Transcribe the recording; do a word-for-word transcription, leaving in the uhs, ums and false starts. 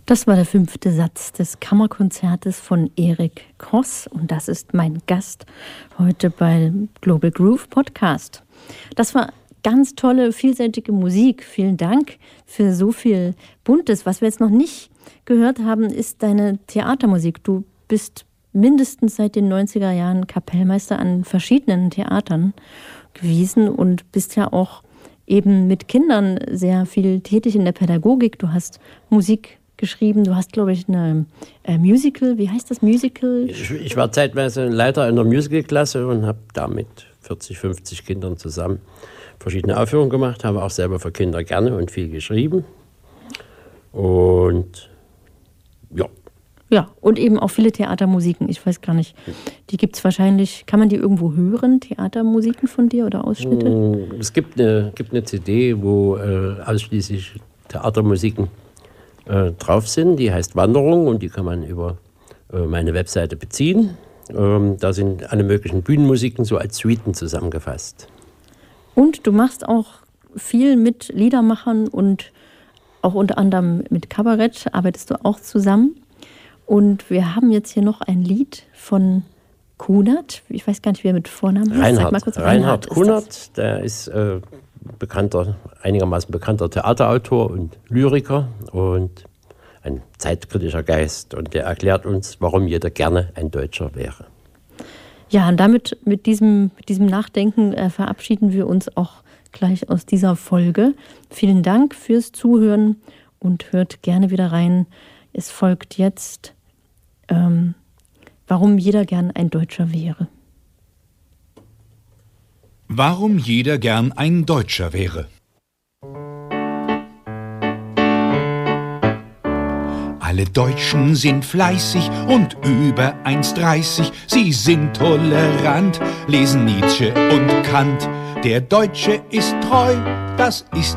Das war der fünfte Satz des Kammerkonzertes von Erik Kross und das ist mein Gast heute beim Global Groove Podcast. Das war ganz tolle, vielseitige Musik. Vielen Dank für so viel Buntes. Was wir jetzt noch nicht gehört haben, ist deine Theatermusik. Du bist mindestens seit den neunziger Jahren Kapellmeister an verschiedenen Theatern gewesen und bist ja auch eben mit Kindern sehr viel tätig in der Pädagogik. Du hast Musik geschrieben. Du hast, glaube ich, eine äh, Musical, wie heißt das, Musical? Ich, ich war zeitweise Leiter einer Musicalklasse und habe da mit vierzig, fünfzig Kindern zusammen verschiedene Aufführungen gemacht, habe auch selber für Kinder gerne und viel geschrieben. Und ja. Ja, und eben auch viele Theatermusiken. Ich weiß gar nicht, die gibt es wahrscheinlich, kann man die irgendwo hören, Theatermusiken von dir oder Ausschnitte? Es gibt eine, gibt eine C D, wo äh, ausschließlich Theatermusiken äh, drauf sind. Die heißt Wanderung und die kann man über äh, meine Webseite beziehen. Ähm, da sind alle möglichen Bühnenmusiken so als Suiten zusammengefasst. Und du machst auch viel mit Liedermachern und auch unter anderem mit Kabarett arbeitest du auch zusammen. Und wir haben jetzt hier noch ein Lied von Kunert. Ich weiß gar nicht, wie er mit Vornamen heißt. Reinhard, Sag mal kurz, Reinhard, Reinhard Kunert, der ist äh, bekannter, einigermaßen bekannter Theaterautor und Lyriker und ein zeitkritischer Geist. Und der erklärt uns, warum jeder gerne ein Deutscher wäre. Ja, und damit, mit diesem, mit diesem Nachdenken äh, verabschieden wir uns auch gleich aus dieser Folge. Vielen Dank fürs Zuhören und hört gerne wieder rein. Es folgt jetzt, ähm, warum jeder gern ein Deutscher wäre. Warum jeder gern ein Deutscher wäre. Alle Deutschen sind fleißig und über eins Komma dreißig. Sie sind tolerant, lesen Nietzsche und Kant. Der Deutsche ist treu, das ist